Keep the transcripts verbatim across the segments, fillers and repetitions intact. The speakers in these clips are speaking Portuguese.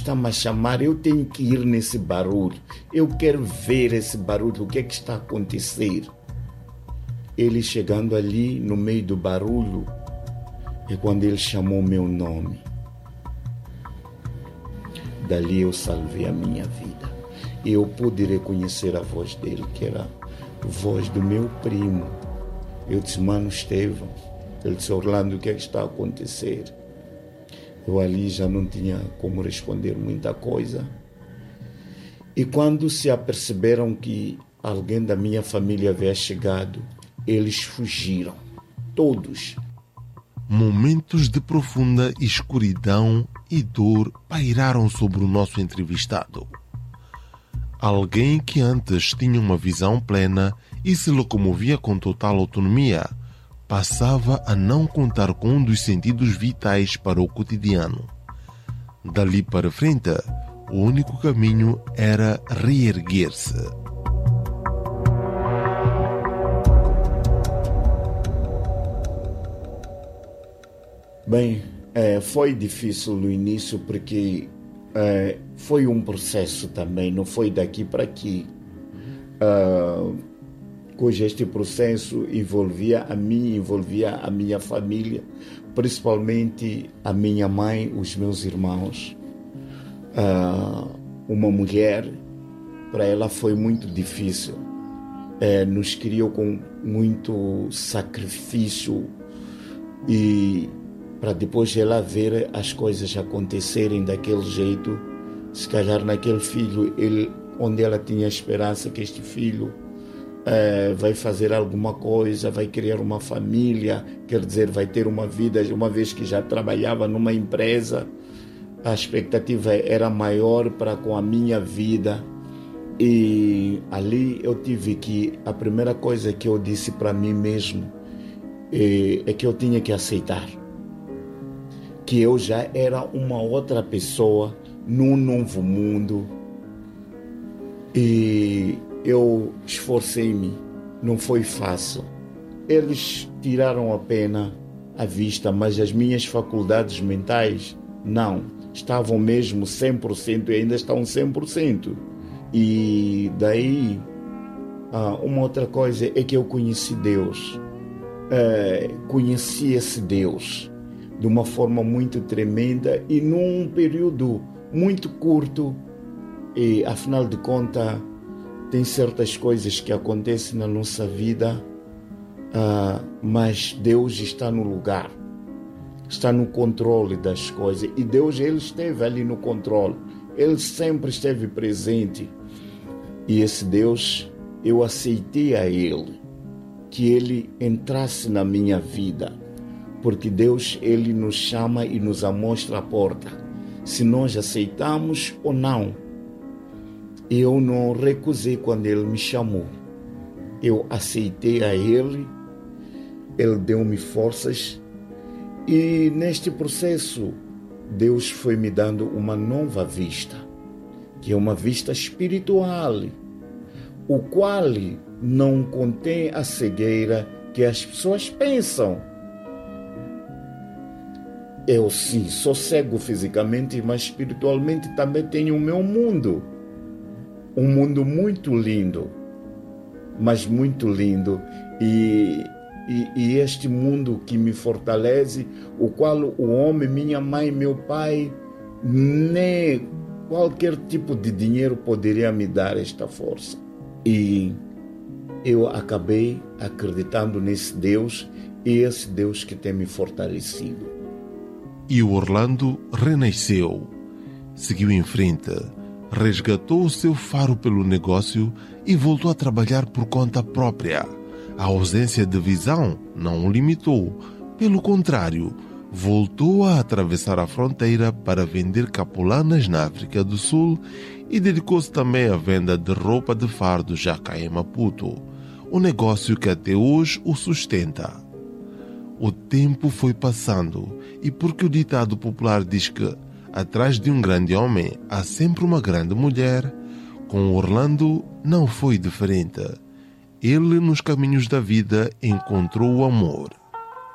está-me a chamar, eu tenho que ir nesse barulho. Eu quero ver esse barulho, o que é que está a acontecer. Ele chegando ali no meio do barulho, é quando ele chamou meu nome. Dali eu salvei a minha vida. E eu pude reconhecer a voz dele, que era a voz do meu primo. Eu disse, mano Estevão. Ele disse, Orlando, o que é que está a acontecer? Eu ali já não tinha como responder muita coisa. E quando se aperceberam que alguém da minha família havia chegado, eles fugiram. Todos. Momentos de profunda escuridão e dor pairaram sobre o nosso entrevistado. Alguém que antes tinha uma visão plena e se locomovia com total autonomia, passava a não contar com um dos sentidos vitais para o cotidiano. Dali para frente, o único caminho era reerguer-se. Bem, é, foi difícil no início porque é, foi um processo também, não foi daqui para aqui. Uh, cujo este processo envolvia a mim, envolvia a minha família, principalmente a minha mãe, os meus irmãos. Uh, uma mulher, para ela foi muito difícil. É, nos criou com muito sacrifício e para depois ela ver as coisas acontecerem daquele jeito, se calhar naquele filho, ele, onde ela tinha esperança que este filho é, vai fazer alguma coisa, vai criar uma família, quer dizer, vai ter uma vida, uma vez que já trabalhava numa empresa, a expectativa era maior para com a minha vida. E ali eu tive que, a primeira coisa que eu disse para mim mesmo é, é que eu tinha que aceitar que eu já era uma outra pessoa num novo mundo e eu esforcei-me, não foi fácil. Eles tiraram a pena à vista, mas as minhas faculdades mentais não, estavam mesmo cem por cento e ainda estão cem por cento. E daí, uma outra coisa é que eu conheci Deus, é, conheci esse Deus de uma forma muito tremenda e num período muito curto. E afinal de contas, tem certas coisas que acontecem na nossa vida, uh, mas Deus está no lugar, está no controle das coisas. E Deus, Ele esteve ali no controle, Ele sempre esteve presente. E esse Deus, eu aceitei a Ele, que Ele entrasse na minha vida. Porque Deus, Ele nos chama e nos mostra a porta, se nós aceitamos ou não. Eu não recusei quando Ele me chamou. Eu aceitei a Ele, Ele deu-me forças e neste processo Deus foi me dando uma nova vista, que é uma vista espiritual, o qual não contém a cegueira que as pessoas pensam. Eu sim, sou cego fisicamente, mas espiritualmente também tenho o meu mundo. Um mundo muito lindo, mas muito lindo. E, e, e este mundo que me fortalece, o qual o homem, minha mãe, meu pai, nem qualquer tipo de dinheiro poderia me dar esta força. E eu acabei acreditando nesse Deus, e esse Deus que tem me fortalecido. E o Orlando renasceu, seguiu em frente, resgatou o seu faro pelo negócio e voltou a trabalhar por conta própria. A ausência de visão não o limitou, pelo contrário, voltou a atravessar a fronteira para vender capulanas na África do Sul e dedicou-se também à venda de roupa de fardo já cá em Maputo, um negócio que até hoje o sustenta. O tempo foi passando e porque o ditado popular diz que atrás de um grande homem há sempre uma grande mulher, com Orlando não foi diferente. Ele, nos caminhos da vida, encontrou o amor.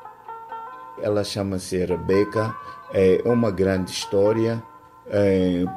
Ela chama-se Rebeca, é uma grande história. É,